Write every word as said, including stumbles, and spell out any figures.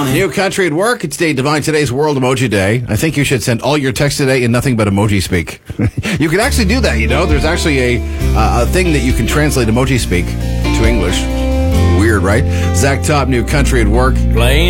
New country at work. It's Dave Devine. Today's World Emoji Day. I think you should send all your texts today in nothing but emoji speak. You can actually do that, you know. There's actually a, uh, a thing that you can translate emoji speak to English. Weird, right? Zach Top, New country at work. Playing.